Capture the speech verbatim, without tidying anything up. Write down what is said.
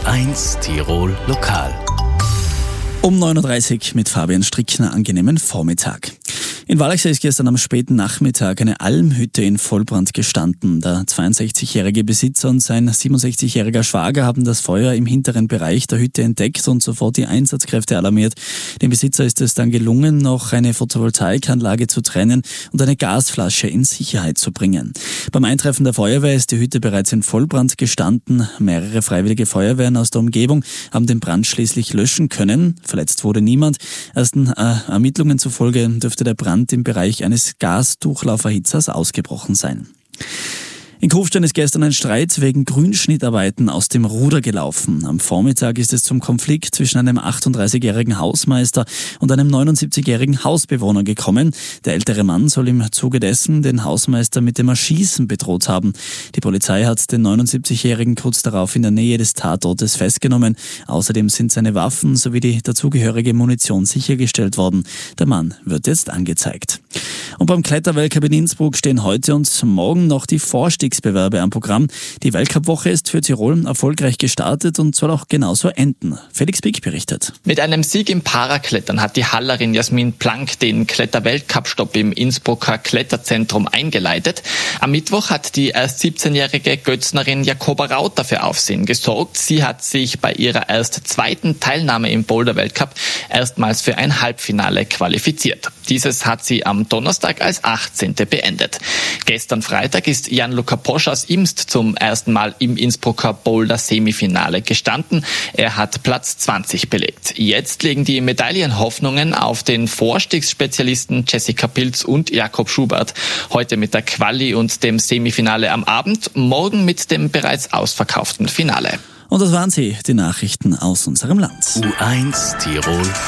eins Tirol Lokal. Um neun Uhr dreißig mit Fabian Strickner, angenehmen Vormittag. In Wallachsee ist gestern am späten Nachmittag eine Almhütte in Vollbrand gestanden. Der zweiundsechzigjährige Besitzer und sein siebenundsechzigjähriger Schwager haben das Feuer im hinteren Bereich der Hütte entdeckt und sofort die Einsatzkräfte alarmiert. Dem Besitzer ist es dann gelungen, noch eine Photovoltaikanlage zu trennen und eine Gasflasche in Sicherheit zu bringen. Beim Eintreffen der Feuerwehr ist die Hütte bereits in Vollbrand gestanden. Mehrere freiwillige Feuerwehren aus der Umgebung haben den Brand schließlich löschen können. Verletzt wurde niemand. Ersten äh, Ermittlungen zufolge dürfte der Brand im Bereich eines Gasdurchlauferhitzers ausgebrochen sein. In Kufstein ist gestern ein Streit wegen Grünschnittarbeiten aus dem Ruder gelaufen. Am Vormittag ist es zum Konflikt zwischen einem achtunddreißigjährigen Hausmeister und einem neunundsiebzigjährigen Hausbewohner gekommen. Der ältere Mann soll im Zuge dessen den Hausmeister mit dem Erschießen bedroht haben. Die Polizei hat den neunundsiebzigjährigen kurz darauf in der Nähe des Tatortes festgenommen. Außerdem sind seine Waffen sowie die dazugehörige Munition sichergestellt worden. Der Mann wird jetzt angezeigt. Und beim Kletterweltcup in Innsbruck stehen heute und morgen noch die Vorstiegsbewerbe am Programm. Die Weltcup-Woche ist für Tirol erfolgreich gestartet und soll auch genauso enden. Felix Pick berichtet. Mit einem Sieg im Paraklettern hat die Hallerin Jasmin Plank den Kletter-Weltcup-Stopp im Innsbrucker Kletterzentrum eingeleitet. Am Mittwoch hat die erst siebzehnjährige Götznerin Jakoba Rauter für Aufsehen gesorgt. Sie hat sich bei ihrer erst zweiten Teilnahme im Boulder-Weltcup erstmals für ein Halbfinale qualifiziert. Dieses hat sie am Donnerstag als achtzehnte beendet. Gestern Freitag ist Jan-Luca Posch aus Imst zum ersten Mal im Innsbrucker Boulder-Semifinale gestanden. Er hat Platz zwanzig belegt. Jetzt legen die Medaillenhoffnungen auf den Vorstiegsspezialisten Jessica Pilz und Jakob Schubert. Heute mit der Quali und dem Semifinale am Abend, morgen mit dem bereits ausverkauften Finale. Und das waren sie, die Nachrichten aus unserem Land. U eins Tirol